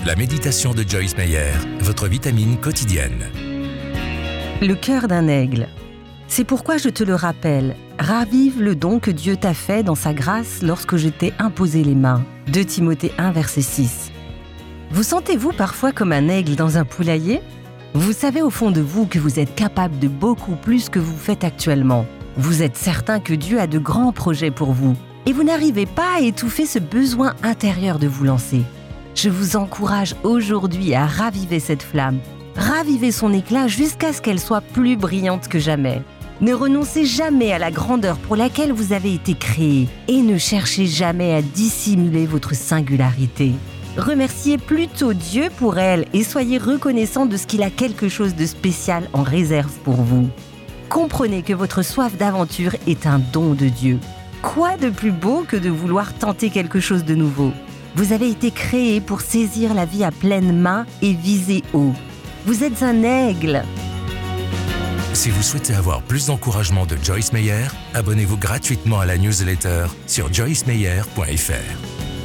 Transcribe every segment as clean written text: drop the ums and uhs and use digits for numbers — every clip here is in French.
La méditation de Joyce Meyer, votre vitamine quotidienne. Le cœur d'un aigle. C'est pourquoi je te le rappelle, ravive le don que Dieu t'a fait dans sa grâce lorsque je t'ai imposé les mains. 2 Timothée 1, verset 6. Vous sentez-vous parfois comme un aigle dans un poulailler ? Vous savez au fond de vous que vous êtes capable de beaucoup plus que vous faites actuellement. Vous êtes certain que Dieu a de grands projets pour vous et vous n'arrivez pas à étouffer ce besoin intérieur de vous lancer. Je vous encourage aujourd'hui à raviver cette flamme. Ravivez son éclat jusqu'à ce qu'elle soit plus brillante que jamais. Ne renoncez jamais à la grandeur pour laquelle vous avez été créé et ne cherchez jamais à dissimuler votre singularité. Remerciez plutôt Dieu pour elle et soyez reconnaissant de ce qu'il a quelque chose de spécial en réserve pour vous. Comprenez que votre soif d'aventure est un don de Dieu. Quoi de plus beau que de vouloir tenter quelque chose de nouveau ? Vous avez été créé pour saisir la vie à pleine main et viser haut. Vous êtes un aigle. Si vous souhaitez avoir plus d'encouragement de Joyce Meyer, abonnez-vous gratuitement à la newsletter sur joycemeyer.fr.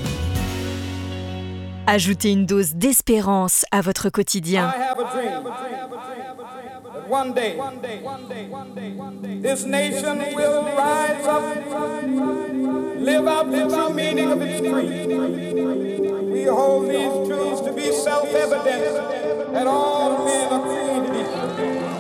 Ajoutez une dose d'espérance à votre quotidien. I have a dream that one day this nation will rise up, live out the true meaning of its creed. We hold these truths to be self-evident that all men are created equal.